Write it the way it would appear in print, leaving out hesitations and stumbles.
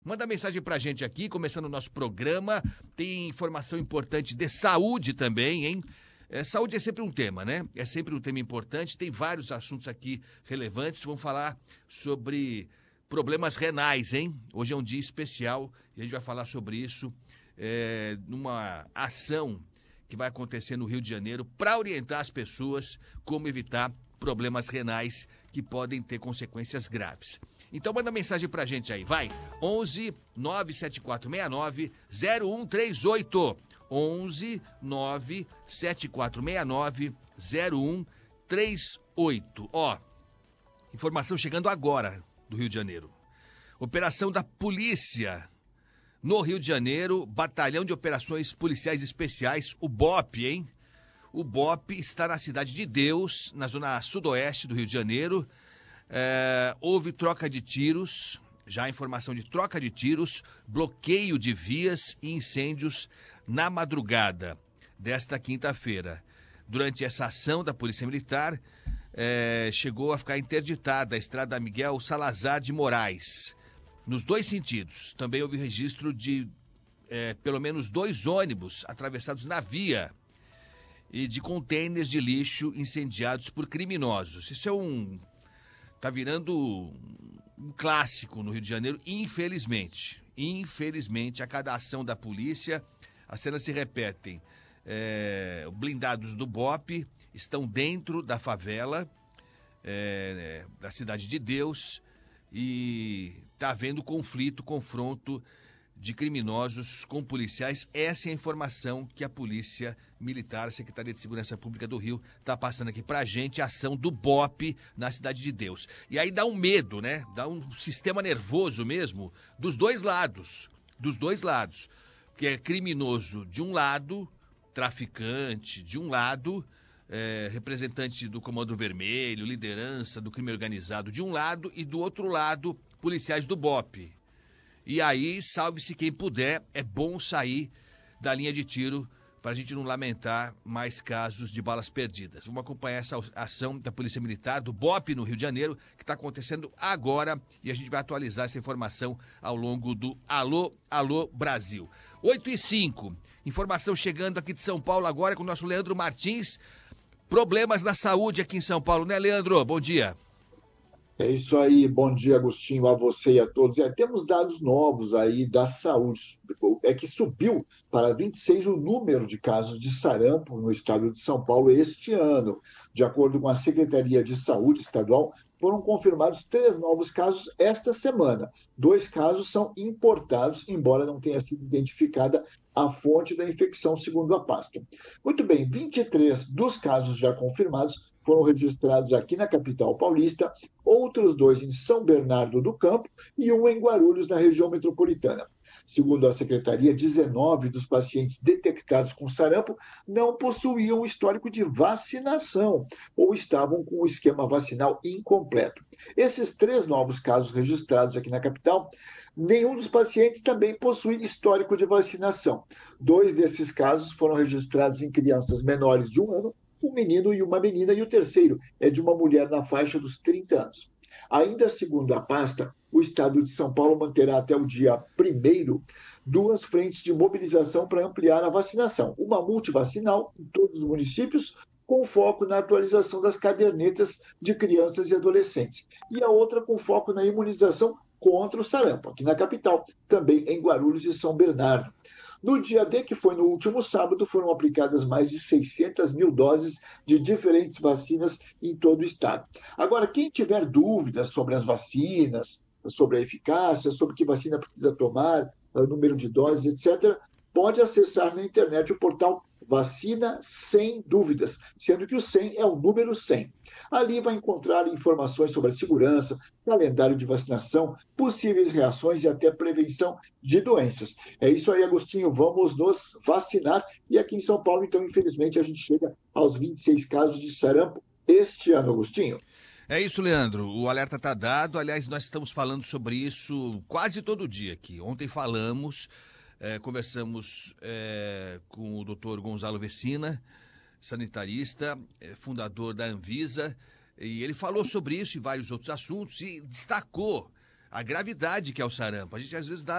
Manda mensagem pra gente aqui, começando o nosso programa. Tem informação importante de saúde também, hein? Saúde é sempre um tema, né? É sempre um tema importante. Tem vários assuntos aqui relevantes. Vamos falar sobre problemas renais, hein? Hoje é um dia especial e a gente vai falar sobre isso numa ação que vai acontecer no Rio de Janeiro para orientar as pessoas como evitar problemas renais que podem ter consequências graves. Então manda mensagem pra gente aí, vai. 11 97469 0138. 11 97469 0138. Ó, informação chegando agora do Rio de Janeiro. Operação da polícia no Rio de Janeiro, Batalhão de Operações Policiais Especiais, o BOP, hein? O BOP está na Cidade de Deus, na zona sudoeste do Rio de Janeiro. Houve troca de tiros, já a informação de troca de tiros, bloqueio de vias e incêndios na madrugada desta quinta-feira. Durante essa ação da Polícia Militar, chegou a ficar interditada a estrada Miguel Salazar de Moraes, nos dois sentidos. Também houve registro de pelo menos 2 ônibus atravessados na via e de contêineres de lixo incendiados por criminosos. Isso tá virando um clássico no Rio de Janeiro, infelizmente. Infelizmente, a cada ação da polícia, as cenas se repetem. Blindados do BOP estão dentro da favela, da Cidade de Deus, e está havendo confronto de criminosos com policiais. Essa é a informação que a Polícia Militar, a Secretaria de Segurança Pública do Rio, está passando aqui pra gente, a ação do BOP na Cidade de Deus. E aí dá um medo, né? Dá um sistema nervoso mesmo, dos dois lados. Que é criminoso de um lado, traficante de um lado, representante do Comando Vermelho, liderança do crime organizado de um lado, e do outro lado, policiais do BOP. E aí, salve-se quem puder, é bom sair da linha de tiro para a gente não lamentar mais casos de balas perdidas. Vamos acompanhar essa ação da Polícia Militar, do BOP no Rio de Janeiro, que está acontecendo agora, e a gente vai atualizar essa informação ao longo do Alô Brasil. 8h05, informação chegando aqui de São Paulo agora com o nosso Leandro Martins. Problemas na saúde aqui em São Paulo, né, Leandro? Bom dia. É isso aí, bom dia, Agostinho, a você e a todos. Temos dados novos aí da saúde. É que subiu para 26 o número de casos de sarampo no estado de São Paulo este ano. De acordo com a Secretaria de Saúde Estadual, foram confirmados 3 novos casos esta semana. 2 casos são importados, embora não tenha sido identificada a fonte da infecção, segundo a pasta. Muito bem, 23 dos casos já confirmados foram registrados aqui na capital paulista, outros 2 em São Bernardo do Campo e 1 em Guarulhos, na região metropolitana. Segundo a secretaria, 19 dos pacientes detectados com sarampo não possuíam histórico de vacinação ou estavam com o esquema vacinal incompleto. Esses 3 novos casos registrados aqui na capital, nenhum dos pacientes também possui histórico de vacinação. 2 desses casos foram registrados em crianças menores de 1 ano, um menino e uma menina, e o terceiro é de uma mulher na faixa dos 30 anos. Ainda segundo a pasta, o estado de São Paulo manterá até o dia 1º 2 frentes de mobilização para ampliar a vacinação. Uma multivacinal em todos os municípios, com foco na atualização das cadernetas de crianças e adolescentes. E a outra com foco na imunização contra o sarampo, aqui na capital, também em Guarulhos e São Bernardo. No dia D, que foi no último sábado, foram aplicadas mais de 600 mil doses de diferentes vacinas em todo o estado. Agora, quem tiver dúvidas sobre as vacinas, sobre a eficácia, sobre que vacina precisa tomar, número de doses, etc., pode acessar na internet o portal Vacina Sem Dúvidas, sendo que o 100 é o número 100. Ali vai encontrar informações sobre a segurança, calendário de vacinação, possíveis reações e até prevenção de doenças. É isso aí, Agostinho, vamos nos vacinar. E aqui em São Paulo, então, infelizmente, a gente chega aos 26 casos de sarampo este ano, Agostinho. É isso, Leandro. O alerta está dado. Aliás, nós estamos falando sobre isso quase todo dia aqui. Ontem falamos, conversamos com o doutor Gonzalo Vecina, sanitarista, fundador da Anvisa, e ele falou sobre isso e vários outros assuntos e destacou a gravidade que é o sarampo. A gente às vezes dá